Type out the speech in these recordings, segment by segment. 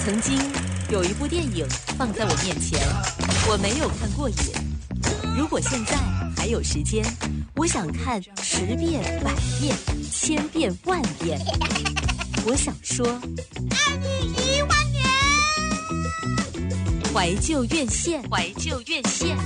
曾经有一部电影放在我面前，我没有看过瘾。如果现在还有时间，我想看10遍、100遍、1000遍、10000遍。我想说， 爱你1万年。 怀旧院线，怀旧院线。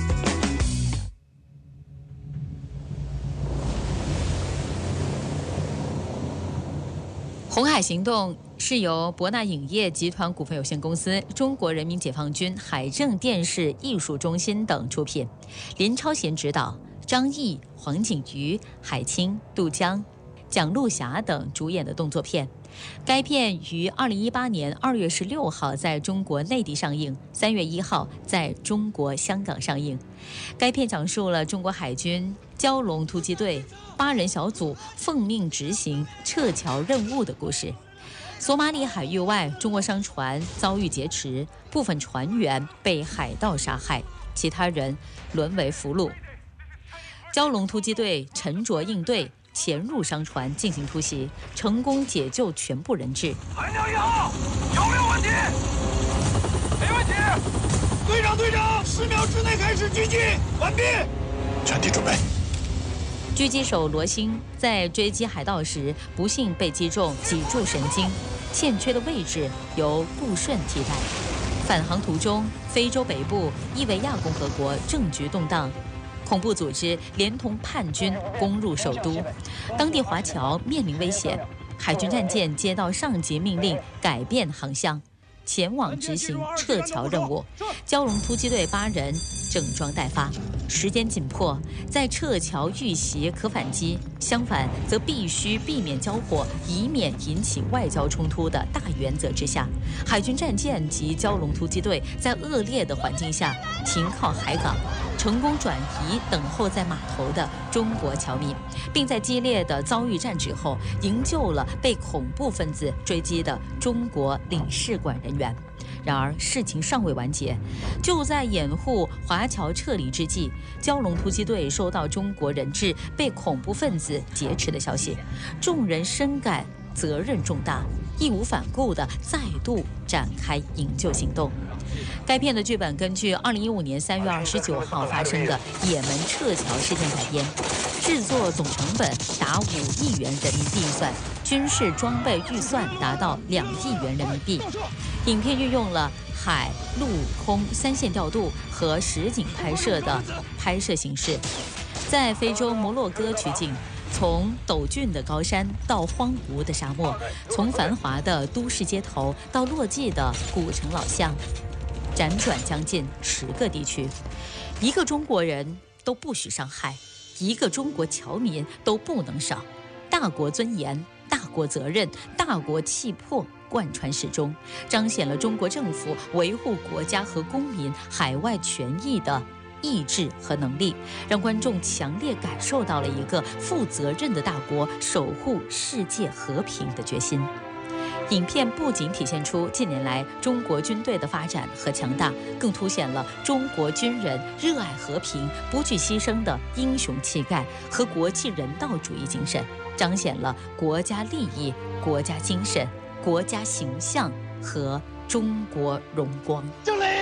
红海行动是由博纳影业集团股份有限公司、中国人民解放军海政电视艺术中心等出品，林超贤执导，张译、黄景瑜、海清、杜江、蒋璐霞等主演的动作片。该片于2018年2月16号在中国内地上映，3月1号在中国香港上映。该片讲述了中国海军蛟龙突击队8人小组奉命执行撤侨任务的故事。索马里海域外，中国商船遭遇劫持，部分船员被海盗杀害，其他人沦为俘虏。蛟龙突击队沉着应对，潜入商船进行突袭，成功解救全部人质。 海鸟1号，有没有问题？没问题。队长，10秒之内开始狙击，完毕。 全体准备。 狙击手罗星在追击海盗时不幸被击中脊柱神经，欠缺的位置由布顺替代。返航途中，非洲北部伊维亚共和国政局动荡，恐怖组织连同叛军攻入首都，当地华侨面临危险。海军战舰接到上级命令，改变航向，前往执行撤侨任务。蛟龙突击队8人整装待发，时间紧迫，在撤侨遇袭可反击，相反则必须避免交火，以免引起外交冲突的大原则之下，海军战舰及蛟龙突击队在恶劣的环境下停靠海港，成功转移等候在码头的中国侨民，并在激烈的遭遇战之后营救了被恐怖分子追击的中国领事馆人员。然而事情尚未完结，就在掩护华侨撤离之际，蛟龙突击队收到中国人质被恐怖分子劫持的消息，众人深感责任重大，义无反顾地再度展开营救行动。该片的剧本根据2015年3月29号发生的也门撤侨事件改编，制作总成本达5亿元人民币预算，军事装备预算达到2亿元人民币。影片运用了海陆空3线调度和实景拍摄的拍摄形式，在非洲摩洛哥取景，从陡峻的高山到荒芜的沙漠，从繁华的都市街头到落寂的古城老巷，辗转将近10个地区。一个中国人都不许伤害，一个中国侨民都不能少。大国尊严、大国责任、大国气魄贯穿始终，彰显了中国政府维护国家和公民海外权益的意志和能力，让观众强烈感受到了一个负责任的大国守护世界和平的决心。影片不仅体现出近年来中国军队的发展和强大，更凸显了中国军人热爱和平、不惧牺牲的英雄气概和国际人道主义精神，彰显了国家利益、国家精神、国家形象和中国荣光。 敬礼！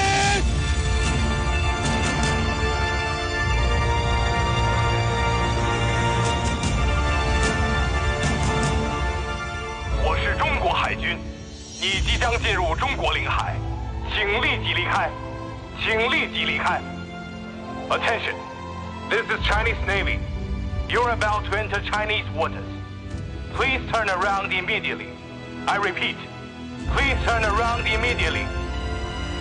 我是中国海军，你即将进入中国领海，请立即离开，请立即离开。Attention, this is Chinese Navy. You're about to enter Chinese waters. Please turn around immediately. I repeat, please turn around immediately.